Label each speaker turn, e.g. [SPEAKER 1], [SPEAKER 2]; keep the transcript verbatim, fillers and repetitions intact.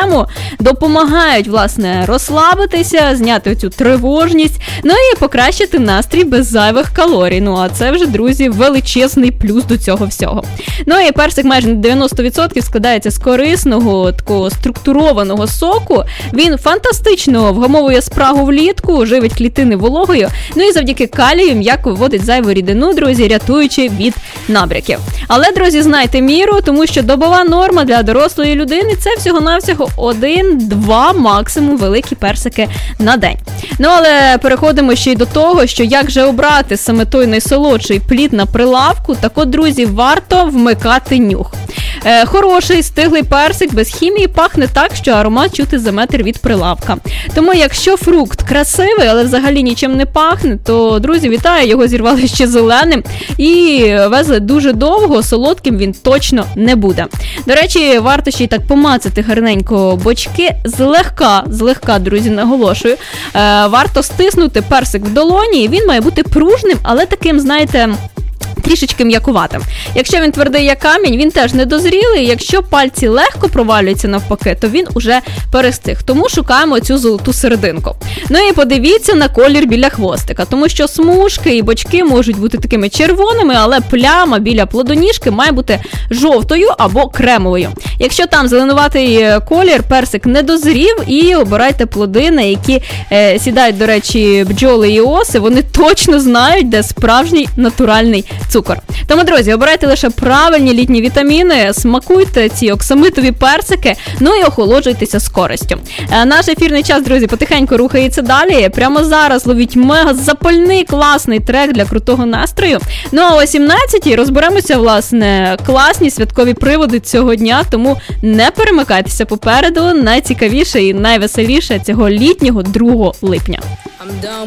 [SPEAKER 1] систему, допомагають, власне, розслабитися, зняти цю тривожність, ну і покращити настрій без зайвих калорій. Ну, а це вже, друзі, величезний плюс до цього всього. Ну і персик майже на дев'яносто відсотків складається з корисного, такого структурованого соку. Він фантастично вгамовує спрагу влітку, живить клітини вологою, ну і завдяки калію м'яко виводить зайву рідину, друзі, рятуючи від набряків. Але, друзі, знайте міру, тому що добова норма для дорослої людини – це всього-навсього один-два максимум великі персики на день. Ну, але переходимо ще й до того, що як же обрати саме той найсолодший плід на прилавку, так от, друзі, варто вмикати нюх. Е, хороший, стиглий персик без хімії пахне так, що аромат чути за метр від прилавка. Тому якщо фрукт красивий, але взагалі нічим не пахне, то, друзі, вітаю, його зірвали ще зеленим і везли дуже довго, солодким він точно не буде. До речі, варто ще й так помацати гарненько бочки, злегка, злегка, друзі, наголошую, е, варто стиснути персик в долоні, і він має бути пружним, але таким, знаєте, трішечки м'якуватим. Якщо він твердий як камінь, він теж недозрілий. Якщо пальці легко провалюються навпаки, то він уже перестиг. Тому шукаємо цю золоту серединку. Ну і подивіться на колір біля хвостика, тому що смужки і бочки можуть бути такими червоними, але пляма біля плодоніжки має бути жовтою або кремовою. Якщо там зеленуватий колір, персик не дозрів, і обирайте плоди, на які е, сідають, до речі, бджоли і оси, вони точно знають, де справжній натуральний цукор. Тому, друзі, обирайте лише правильні літні вітаміни, смакуйте ці оксамитові персики, ну і охолоджуйтеся з користю. Е, наш ефірний час, друзі, потихеньку рухається далі. Прямо зараз ловіть мега запальний, класний трек для крутого настрою. Ну а о сімнадцятій розберемося, власне, класні святкові приводи цього дня, тому не перемикайтеся, попереду найцікавіше і найвеселіше цього літнього другого липня. I'm down